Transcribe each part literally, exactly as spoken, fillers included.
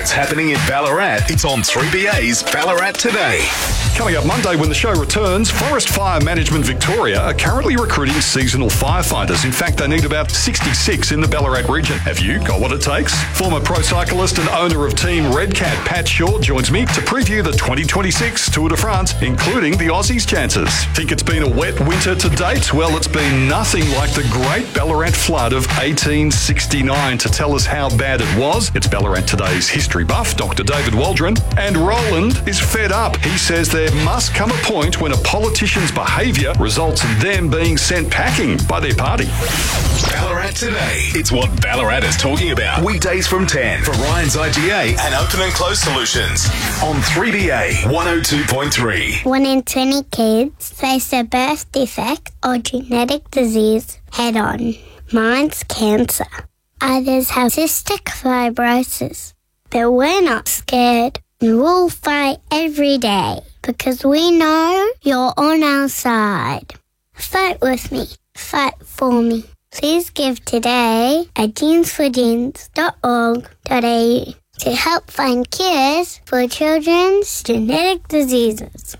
what's happening in Ballarat, it's on three B A's Ballarat Today. Coming up Monday when the show returns, Forest Fire Management Victoria are currently recruiting seasonal firefighters. In fact, they need about sixty-six in the Ballarat region. Have you got what it takes? Former pro cyclist and owner of Team Red Cat, Pat Shaw, joins me to preview the twenty twenty-six Tour de France, including the Aussies' chances. Think it's been a wet winter to date? Well, it's been nothing like the great Ballarat flood of eighteen sixty-nine. To tell us how bad it was, it's Ballarat Today's history buff, Doctor David Waldron. And Roland is fed up. He says there must come a point when a politician's behaviour results in them being sent packing by their party. Ballarat Today. It's what Ballarat is talking about. Weekdays from ten for Ryan's I G A and Open and Close Solutions on three B A one oh two point three. One in twenty kids face a birth defect or genetic disease head on. Mine's cancer. Others have cystic fibrosis. But we're not scared. We'll fight every day because we know you're on our side. Fight with me. Fight for me. Please give today at jeans for jeans dot org dot a u to help find cures for children's genetic diseases.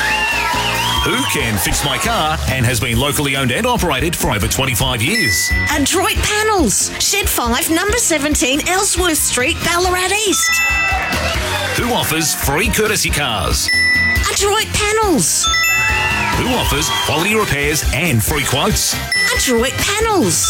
Who can fix my car and has been locally owned and operated for over twenty-five years? Adroit Panels, Shed five, number seventeen, Ellsworth Street, Ballarat East. Who offers free courtesy cars? Adroit Panels. Who offers quality repairs and free quotes? Adroit Panels.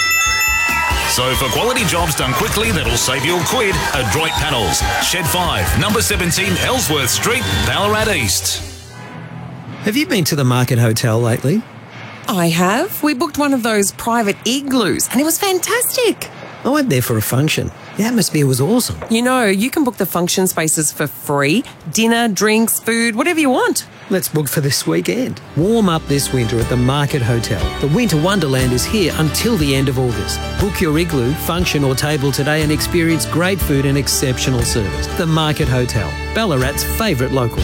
So for quality jobs done quickly that'll save you a quid, Adroit Panels, Shed five, number seventeen, Ellsworth Street, Ballarat East. Have you been to the Market Hotel lately? I have. We booked one of those private igloos and it was fantastic. I went there for a function. The atmosphere was awesome. You know, you can book the function spaces for free. Dinner, drinks, food, whatever you want. Let's book for this weekend. Warm up this winter at the Market Hotel. The Winter Wonderland is here until the end of August. Book your igloo, function or table today and experience great food and exceptional service. The Market Hotel, Ballarat's favourite local.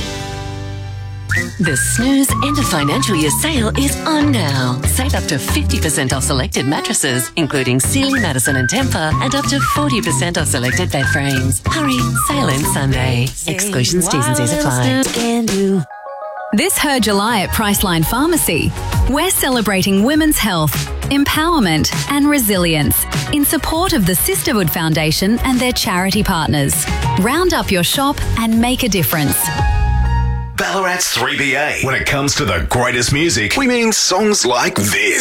The Snooze End of Financial Year sale is on now. Save up to fifty percent off selected mattresses, including Sealy, Madison and Tempur, and up to forty percent off selected bed frames. Hurry, sale ends Sunday. Exclusions, T's and C's apply. This Her July at Priceline Pharmacy, we're celebrating women's health, empowerment and resilience in support of the Sisterhood Foundation and their charity partners. Round up your shop and make a difference. Ballarat's three B A. When it comes to the greatest music, we mean songs like this.